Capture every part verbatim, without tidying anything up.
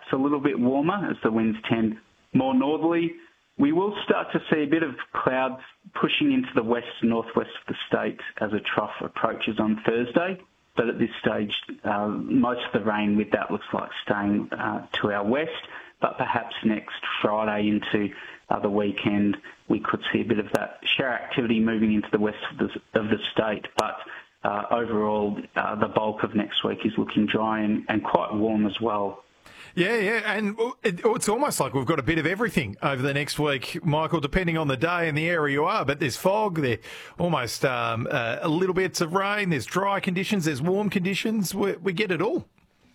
a little bit warmer as the winds tend more northerly. We will start to see a bit of clouds pushing into the west and northwest of the state as a trough approaches on Thursday. But at this stage, uh, most of the rain with that looks like staying uh, to our west. But perhaps next Friday into uh, the weekend, we could see a bit of that shower activity moving into the west of the, of the state. But uh, overall, uh, the bulk of next week is looking dry and, and quite warm as well. Yeah, yeah, and it, it's almost like we've got a bit of everything over the next week, Michael, depending on the day and the area you are. But there's fog, there's almost um, uh, a little bits of rain, there's dry conditions, there's warm conditions. We, we get it all.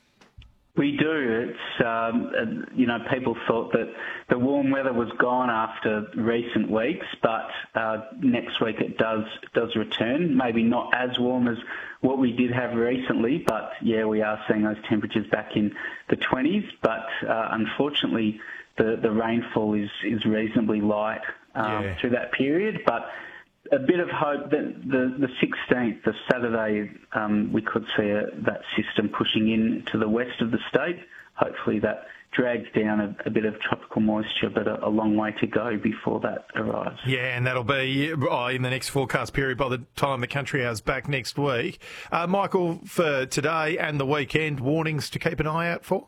We do. It's, um, you know, people thought that the warm weather was gone after recent weeks, but uh, next week it does does return. Maybe not as warm as what we did have recently, but yeah, we are seeing those temperatures back in the twenties. But uh, unfortunately, the, the rainfall is, is reasonably light um, yeah. through that period. But a bit of hope that the, the sixteenth, the Saturday, um, we could see a, that system pushing in to the west of the state. Hopefully that drags down a, a bit of tropical moisture, but a, a long way to go before that arrives. Yeah, and that'll be oh, in the next forecast period by the time the Country Hour's back next week. Uh, Michael, for today and the weekend, warnings to keep an eye out for?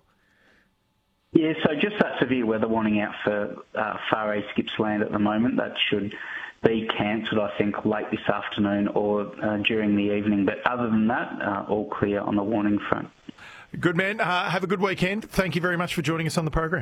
Yeah, so just that severe weather warning out for uh, Far East Gippsland at the moment. That should be cancelled, I think, late this afternoon or uh, during the evening. But other than that, uh, all clear on the warning front. Good man. Uh, have a good weekend. Thank you very much for joining us on the program.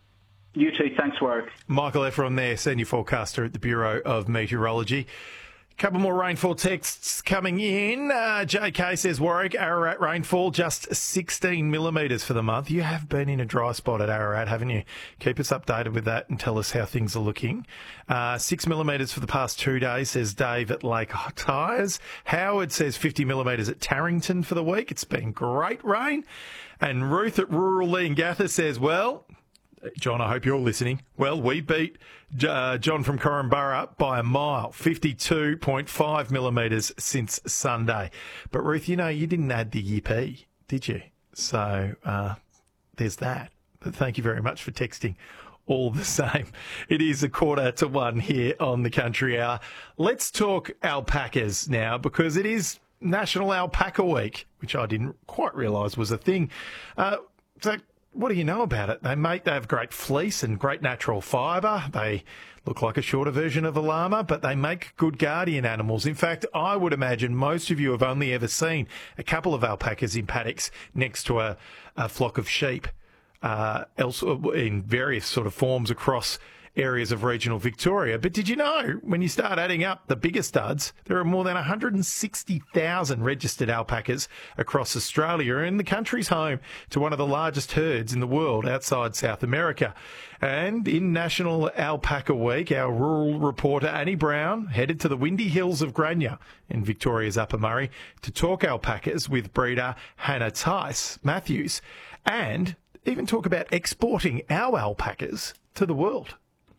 You too. Thanks, Warwick. Michael Efron there, Senior Forecaster at the Bureau of Meteorology. Couple more rainfall texts coming in. Uh, J K says, Warwick, Ararat rainfall just sixteen millimetres for the month. You have been in a dry spot at Ararat, haven't you? Keep us updated with that and tell us how things are looking. Uh, six millimetres for the past two days, says Dave at Lake Tyers. Howard says fifty millimetres at Tarrington for the week. It's been great rain. And Ruth at Rural Leongatha says, well, John, I hope you're listening. Well, we beat uh, John from Corumburra by a mile, fifty-two point five millimetres since Sunday. But Ruth, you know, you didn't add the yippee, did you? So uh, there's that. But thank you very much for texting all the same. It is a quarter to one here on the Country Hour. Let's talk alpacas now, because it is National Alpaca Week, which I didn't quite realise was a thing. Uh, so what do you know about it? They make they have great fleece and great natural fibre. They look like a shorter version of a llama, but they make good guardian animals. In fact, I would imagine most of you have only ever seen a couple of alpacas in paddocks next to a, a flock of sheep, uh, else in various sort of forms across areas of regional Victoria. But did you know, when you start adding up the bigger studs, there are more than one hundred sixty thousand registered alpacas across Australia, and the country's home to one of the largest herds in the world outside South America. And in National Alpaca Week, our rural reporter Annie Brown headed to the windy hills of Grania in Victoria's Upper Murray to talk alpacas with breeder Hannah Tice Matthews, and even talk about exporting our alpacas to the world.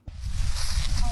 Oh,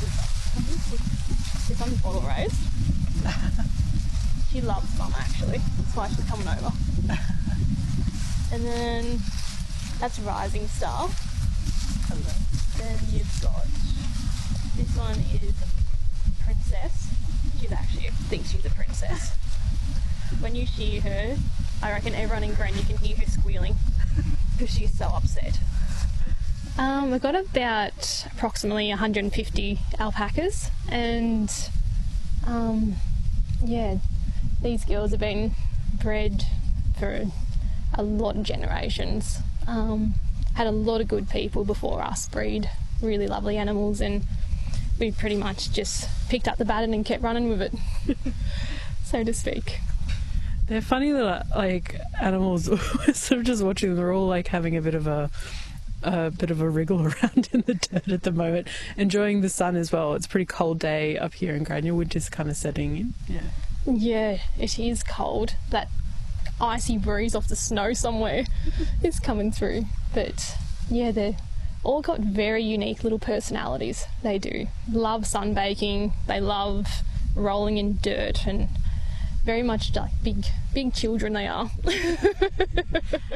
this one's bottle raised. She loves mum, actually. That's why she's coming over. And then that's Rising Star. And then you've got this one is Princess. She actually thinks she's a princess. When you shear her, I reckon everyone in Grania can hear her squealing because she's so upset. Um, we've got about approximately one hundred fifty alpacas, and um, yeah, these girls have been bred for a lot of generations. Um, had a lot of good people before us breed really lovely animals, and we pretty much just picked up the baton and kept running with it, so to speak. They're funny little like animals. Sort of just watching them. They're all like having a bit of a a bit of a wriggle around in the dirt at the moment, enjoying the sun as well. It's a pretty cold day up here in Grania. Winter's kind of setting in. Yeah, yeah, it is cold. That icy breeze off the snow somewhere is coming through. But yeah, they're all got very unique little personalities. They do love sunbaking. They love rolling in dirt, and very much like big, big children they are.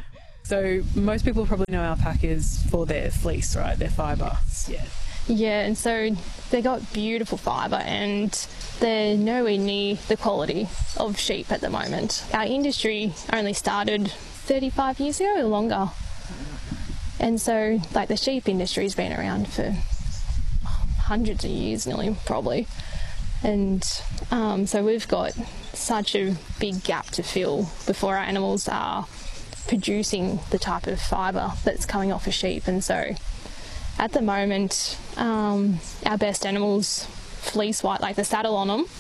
So most people probably know alpacas for their fleece, right? Their fibre. Yeah. Yeah, and so they got beautiful fibre and they're nowhere near the quality of sheep at the moment. Our industry only started thirty-five years ago or longer. And so, like, the sheep industry's been around for hundreds of years nearly, probably. And um, so we've got such a big gap to fill before our animals are producing the type of fibre that's coming off a sheep. And so at the moment, um, our best animals, fleece white, like the saddle on them,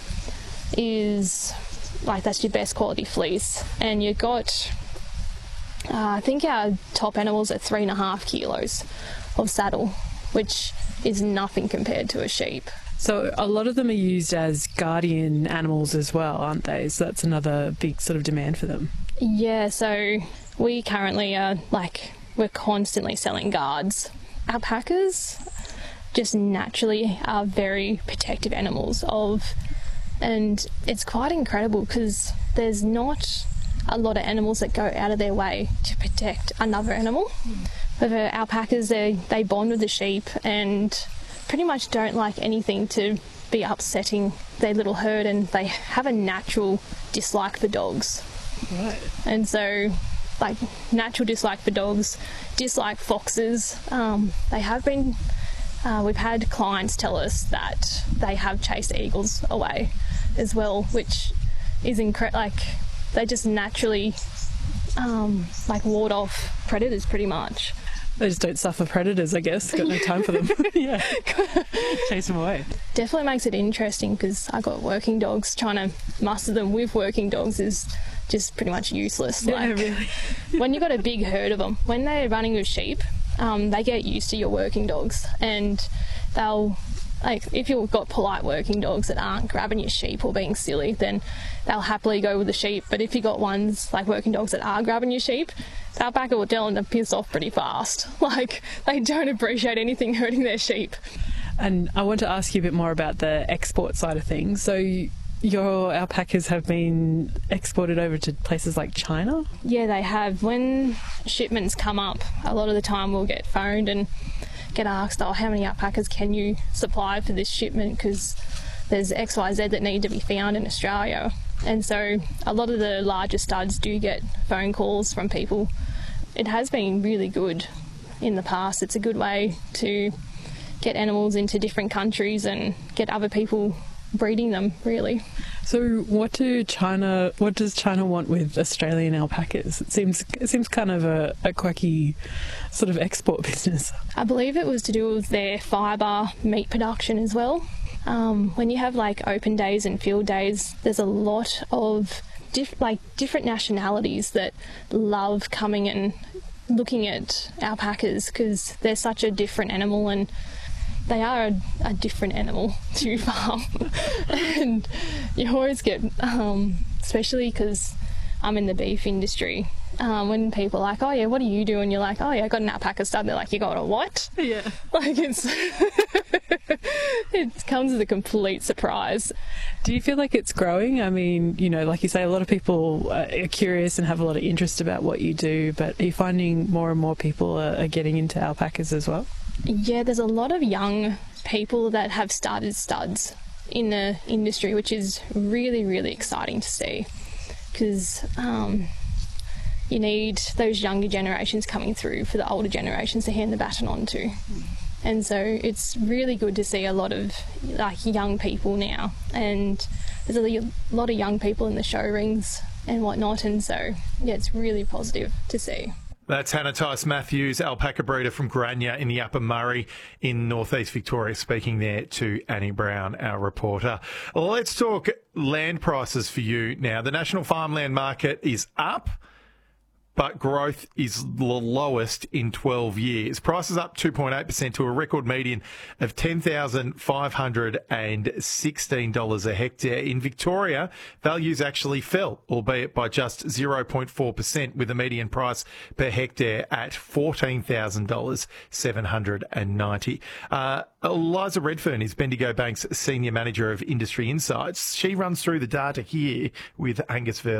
is like that's your best quality fleece. And you've got, uh, I think our top animals are three and a half kilos of saddle, which is nothing compared to a sheep. So a lot of them are used as guardian animals as well, aren't they? So that's another big sort of demand for them. Yeah, so we currently are like, we're constantly selling guards. Alpacas just naturally are very protective animals of, and it's quite incredible because there's not a lot of animals that go out of their way to protect another animal. With alpacas, they, they bond with the sheep and pretty much don't like anything to be upsetting their little herd, and they have a natural dislike for dogs. Right. And so, like, natural dislike for dogs, dislike foxes. Um, they have been, uh, we've had clients tell us that they have chased eagles away as well, which is incredible. Like, they just naturally, um, like, ward off predators pretty much. They just don't suffer predators, I guess. Got no time for them. Yeah. Chase them away. Definitely makes it interesting because I got working dogs. Trying to muster them with working dogs is just pretty much useless. Yeah, like, really. When you've got a big herd of them, when they're running with sheep, um, they get used to your working dogs, and they'll, like, if you've got polite working dogs that aren't grabbing your sheep or being silly, then they'll happily go with the sheep. But if you've got ones like working dogs that are grabbing your sheep, the alpaca will tell them to piss off pretty fast. Like, they don't appreciate anything hurting their sheep. And I want to ask you a bit more about the export side of things. So your alpacas have been exported over to places like China? Yeah, they have. When shipments come up, a lot of the time we'll get phoned and get asked, oh, how many alpacas can you supply for this shipment? Because there's X Y Z that need to be found in Australia. And so a lot of the larger studs do get phone calls from people. It has been really good in the past. It's a good way to get animals into different countries and get other people breeding them, really. So what do China what does China want with Australian alpacas? It seems it seems kind of a, a quirky sort of export business. I believe it was to do with their fibre meat production as well. Um, when you have like open days and field days, there's a lot of diff- like different nationalities that love coming and looking at alpacas because they're such a different animal, and they are a, a different animal to farm. And you always get, um, especially because I'm in the beef industry, um, when people are like, oh yeah, what do you do? And you're like, oh yeah, I got an alpaca stud. They're like, you got a what? Yeah. Like, it's it comes as a complete surprise. Do you feel like it's growing? I mean, you know, like you say, a lot of people are curious and have a lot of interest about what you do, but are you finding more and more people are, are getting into alpacas as well? Yeah, there's a lot of young people that have started studs in the industry, which is really, really exciting to see, because um, you need those younger generations coming through for the older generations to hand the baton on to. And so it's really good to see a lot of like young people now, and there's a lot of young people in the show rings and whatnot, and so yeah, it's really positive to see. That's Hannah Tice-Matthews, alpaca breeder from Grania in the Upper Murray in northeast Victoria, speaking there to Annie Brown, our reporter. Let's talk land prices for you now. The national farmland market is up, but growth is the lowest in twelve years. Prices up two point eight percent to a record median of ten thousand five hundred sixteen dollars a hectare. In Victoria, values actually fell, albeit by just zero point four percent, with a median price per hectare at fourteen thousand seven hundred ninety dollars. Uh, Eliza Redfern is Bendigo Bank's Senior Manager of Industry Insights. She runs through the data here with Angus Verley.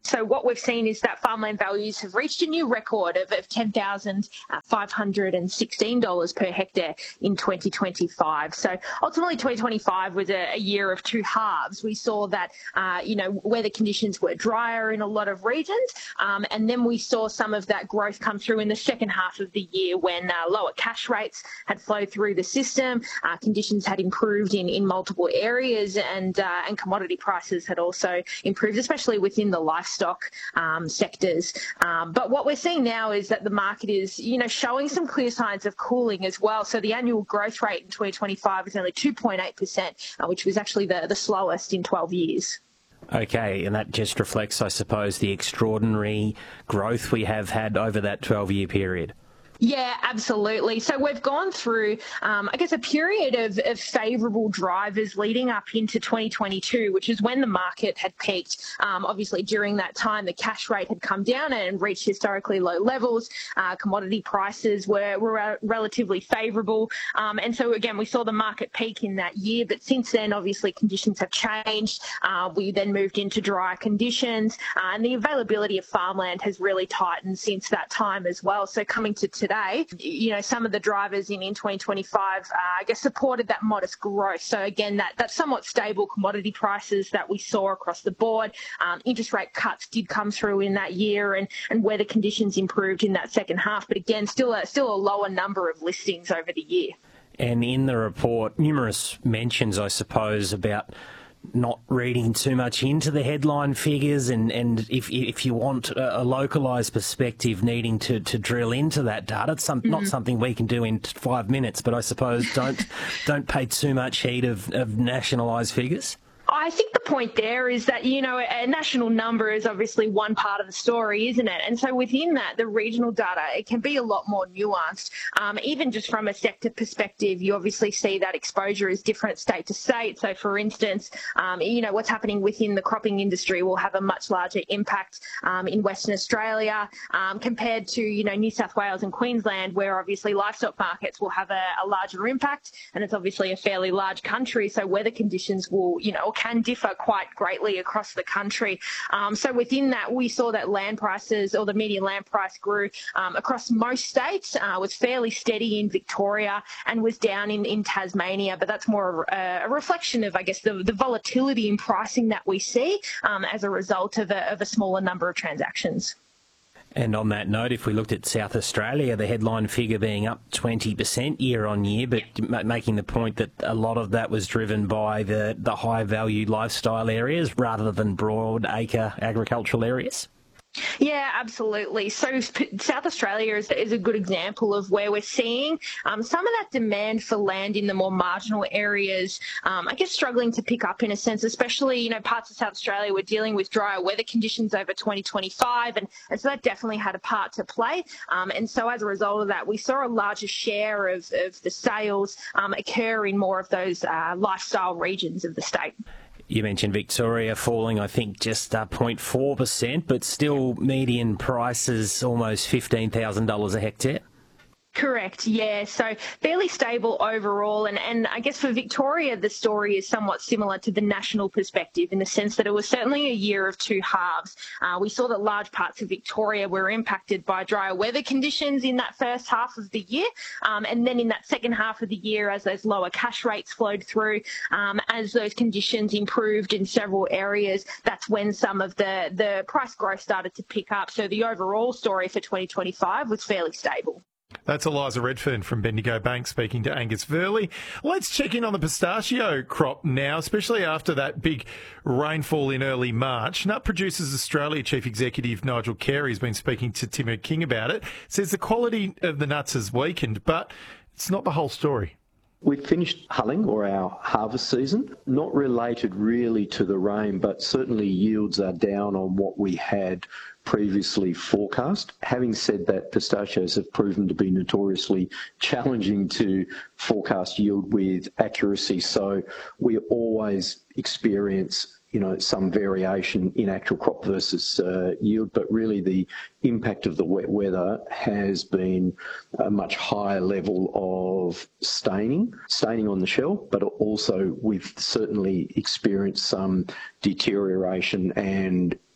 So what we've seen is that farmland values have reached a new record of, of ten thousand five hundred sixteen dollars per hectare in twenty twenty-five. So ultimately twenty twenty-five was a, a year of two halves. We saw that, uh, you know, weather conditions were drier in a lot of regions, um, and then we saw some of that growth come through in the second half of the year when uh, lower cash rates had flowed through the system, uh, conditions had improved in, in multiple areas, and, uh, and commodity prices had also improved, especially within the livestock stock um, sectors. Um, but what we're seeing now is that the market is, you know, showing some clear signs of cooling as well. So the annual growth rate in twenty twenty-five is only two point eight percent, uh, which was actually the, the slowest in twelve years. Okay, and that just reflects, I suppose, the extraordinary growth we have had over that twelve-year period. Yeah, absolutely. So we've gone through, um, I guess, a period of, of favourable drivers leading up into twenty twenty-two, which is when the market had peaked. Um, obviously, during that time, the cash rate had come down and reached historically low levels. Uh, commodity prices were, were relatively favourable. Um, and so, again, we saw the market peak in that year. But since then, obviously, conditions have changed. Uh, we then moved into drier conditions. Uh, and the availability of farmland has really tightened since that time as well. So coming to today, Today, you know, some of the drivers in, in twenty twenty-five, uh, I guess, supported that modest growth. So again, that, that somewhat stable commodity prices that we saw across the board, um, interest rate cuts did come through in that year, and, and weather conditions improved in that second half. But again, still a, still a lower number of listings over the year. And in the report, numerous mentions, I suppose, about not reading too much into the headline figures, and, and if if you want a, a localised perspective, needing to, to drill into that data. It's some, mm-hmm. not something we can do in five minutes, but I suppose don't don't pay too much heed of, of nationalised figures. I think the point there is that, you know, a national number is obviously one part of the story, isn't it? And so within that, the regional data, it can be a lot more nuanced. Um, even just from a sector perspective, you obviously see that exposure is different state to state. So, for instance, um, you know, what's happening within the cropping industry will have a much larger impact um, in Western Australia um, compared to, you know, New South Wales and Queensland, where obviously livestock markets will have a, a larger impact. And it's obviously a fairly large country, so weather conditions will, you know, can differ quite greatly across the country. Um, so within that, we saw that land prices, or the median land price, grew um, across most states, uh, was fairly steady in Victoria, and was down in, in Tasmania. But that's more a, a reflection of, I guess, the, the volatility in pricing that we see um, as a result of a, of a smaller number of transactions. And on that note, if we looked at South Australia, the headline figure being up twenty percent year on year, but making the point that a lot of that was driven by the, the high-value lifestyle areas rather than broad acre agricultural areas? Yeah, absolutely. So South Australia is, is a good example of where we're seeing um, some of that demand for land in the more marginal areas, um, I guess, struggling to pick up in a sense, especially, you know, parts of South Australia were dealing with drier weather conditions over twenty twenty-five, and, and so that definitely had a part to play. Um, and so as a result of that, we saw a larger share of, of the sales um, occur in more of those uh, lifestyle regions of the state. You mentioned Victoria falling, I think, just uh, zero point four percent, but still median prices almost fifteen thousand dollars a hectare. Correct, yeah. So fairly stable overall. And, and I guess for Victoria, the story is somewhat similar to the national perspective in the sense that it was certainly a year of two halves. Uh, we saw that large parts of Victoria were impacted by drier weather conditions in that first half of the year. Um, and then in that second half of the year, as those lower cash rates flowed through, um, as those conditions improved in several areas, that's when some of the, the price growth started to pick up. So the overall story for twenty twenty-five was fairly stable. That's Eliza Redfern from Bendigo Bank speaking to Angus Verley. Let's check in on the pistachio crop now, especially after that big rainfall in early March. Nut Producers Australia Chief Executive Nigel Carey has been speaking to Timur King about it. Says the quality of the nuts has weakened, but it's not the whole story. We've finished hulling, or our harvest season, not related really to the rain, but certainly yields are down on what we had previously forecast. Having said that, pistachios have proven to be notoriously challenging to forecast yield with accuracy, so we always experience you know, some variation in actual crop versus uh, yield, but really the impact of the wet weather has been a much higher level of staining, staining on the shell, but also we've certainly experienced some deterioration and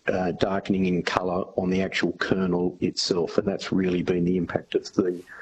uh, darkening in colour on the actual kernel itself, and that's really been the impact of the